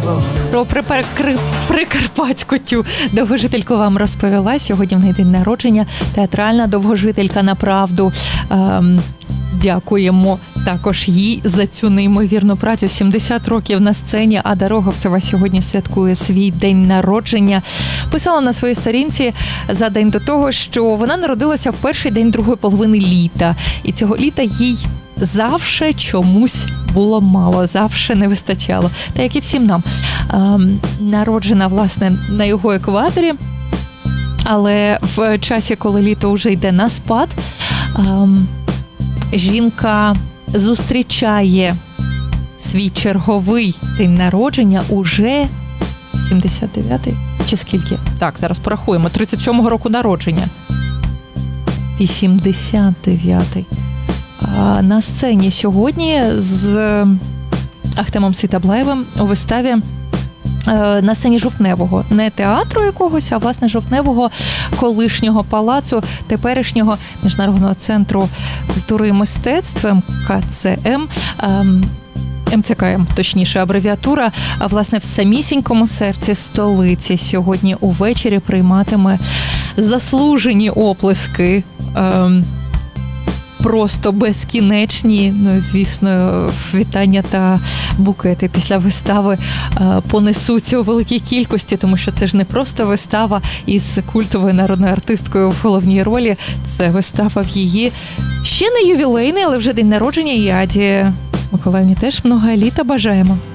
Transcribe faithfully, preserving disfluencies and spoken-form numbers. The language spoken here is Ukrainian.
Про припер- прикарпатську тю довгожительку вам розповіла. Сьогодні в неї день народження. Театральна довгожителька на правду. Ем, Дякуємо також їй за цю неймовірну працю. сімдесят років на сцені. Ада Роговцева сьогодні святкує свій день народження. Писала на своїй сторінці за день до того, що вона народилася в перший день другої половини літа. І цього літа їй завше чомусь було мало, завше не вистачало. Та як і всім нам. Ем, народжена, власне, на його екваторі. Але в часі, коли літо вже йде на спад, ем, жінка зустрічає свій черговий день народження уже сімдесят дев'ятий чи скільки? Так, зараз порахуємо. тридцять сьомого року народження. вісімдесят дев'ятий. А на сцені сьогодні з Ахтемом Ситаблаєвим у виставі на сцені Жовтневого. Не театру якогось, а власне Жовтневого, колишнього палацу, теперішнього Міжнародного центру культури і мистецтв ем ка це ем. ем це ка ем, точніше, абревіатура, а власне в самісінькому серці столиці сьогодні увечері прийматиме заслужені оплески, ем, просто безкінечні, ну, звісно, вітання та букети після вистави е, понесуться у великій кількості, тому що це ж не просто вистава із культовою народною артисткою в головній ролі, це вистава в її ще не ювілейний, але вже день народження, і Аді Миколаївні теж много літа бажаємо.